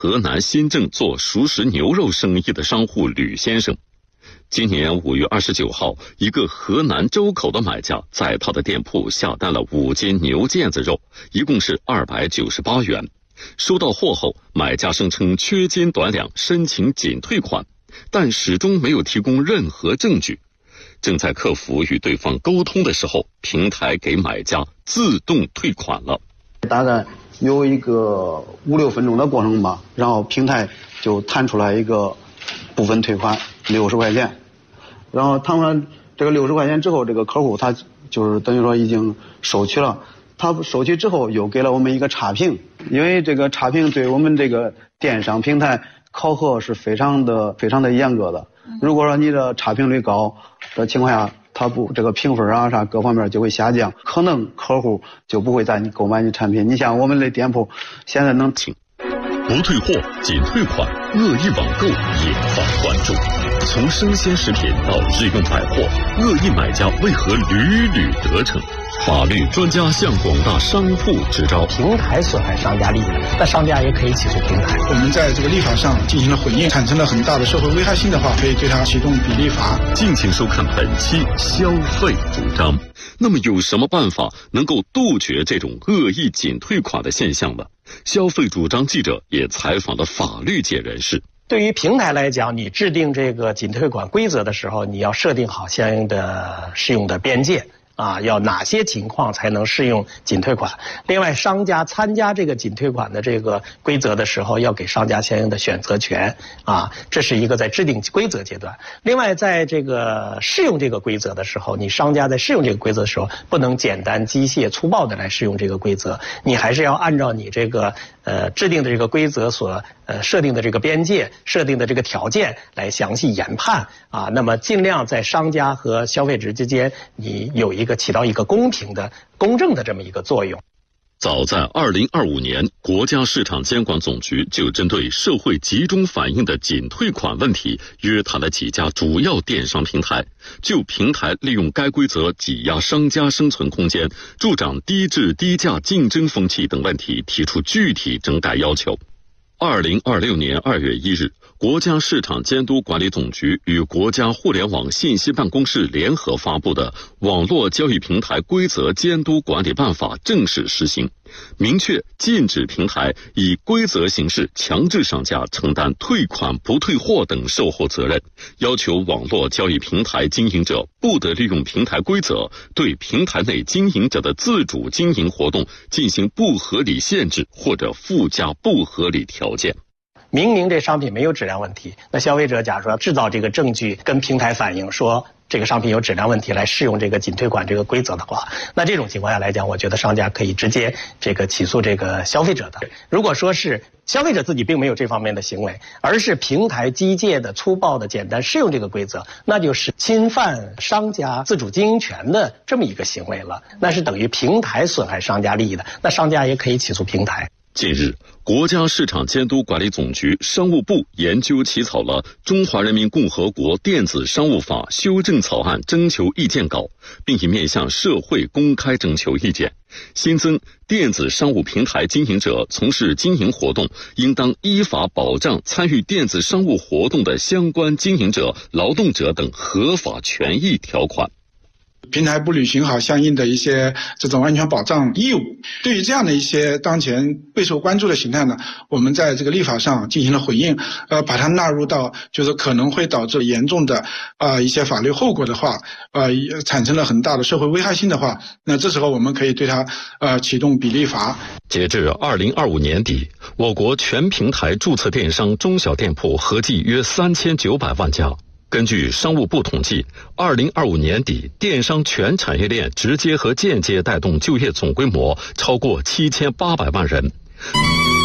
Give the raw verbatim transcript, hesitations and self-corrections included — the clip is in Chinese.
河南新郑做熟食牛肉生意的商户吕先生。今年五月二十九号，一个河南周口的买家在他的店铺下单了五斤牛腱子肉，一共是二百九十八元。收到货后，买家声称缺斤短两，申请仅退款，但始终没有提供任何证据。正在客服与对方沟通的时候，平台给买家自动退款了。 大概有一个五六分钟的过程吧，然后平台就弹出来一个部分退款六十块钱，然后弹完这个六十块钱之后，这个客户他就是等于说已经收取了。他收取之后又给了我们一个差评，因为这个差评对我们这个电商平台考核是非常的非常的严格的。如果说你的差评率高的情况下，他不这个评分啊啥各方面就会下降，可能客户就不会在你购买你产品。你像我们的店铺现在能请不退货仅退款，恶意网购引发关注。从生鲜食品到日用百货，恶意买家为何屡屡得逞？法律专家向广大商户支招： 平台损害商家利益，那商家也可以起诉平台。 我们在这个立法上进行了回应，产生了很大的社会危害性的话，可以对它启动比例罚。 敬请收看本期消费主张。那么有什么办法能够杜绝这种恶意仅退款的现象呢？消费主张记者也采访了法律界人士。 对于平台来讲，你制定这个仅退款规则的时候，你要设定好相应的适用的边界。啊，要哪些情况才能适用仅退款？另外，商家参加这个仅退款的这个规则的时候，要给商家相应的选择权啊，这是一个在制定规则阶段。另外，在这个适用这个规则的时候，你商家在适用这个规则的时候，不能简单、机械、粗暴的来适用这个规则，你还是要按照你这个呃制定的这个规则所呃设定的这个边界、设定的这个条件来详细研判啊。那么，尽量在商家和消费者之间，你有一个起到一个公平的、公正的这么一个作用。 早在二零二五年，国家市场监管总局就针对社会集中反映的仅退款问题，约谈了几家主要电商平台，就平台利用该规则挤压商家生存空间、助长低质低价竞争风气等问题提出具体整改要求。二零二六年二月一日，国家市场监督管理总局与国家互联网信息办公室联合发布的《网络交易平台规则监督管理办法》正式实行，明确禁止平台以规则形式强制商家承担退款不退货等售后责任，要求网络交易平台经营者不得利用平台规则对平台内经营者的自主经营活动进行不合理限制或者附加不合理条件。 明明这商品没有质量问题，那消费者假如说制造这个证据跟平台反映说这个商品有质量问题来适用这个仅退款这个规则的话，那这种情况下来讲，我觉得商家可以直接这个起诉这个消费者的。如果说是消费者自己并没有这方面的行为，而是平台机械的、粗暴的、简单适用这个规则，那就是侵犯商家自主经营权的这么一个行为了，那是等于平台损害商家利益的，那商家也可以起诉平台。 近日，国家市场监督管理总局、商务部研究起草了《中华人民共和国电子商务法》修正草案征求意见稿，并已面向社会公开征求意见，新增电子商务平台经营者从事经营活动，应当依法保障参与电子商务活动的相关经营者、劳动者等合法权益条款。 平台不履行好相应的一些这种安全保障义务，对于这样的一些当前备受关注的形态呢，我们在这个立法上进行了回应，呃，把它纳入到就是可能会导致严重的呃一些法律后果的话，呃，产生了很大的社会危害性的话，那这时候我们可以对它呃启动比例罚。 截至二零二五年底，我国全平台注册电商中小店铺合计约三千九百万家。根据商务部统计，二零二五年底，电商全产业链直接和间接带动就业总规模超过七千八百万人。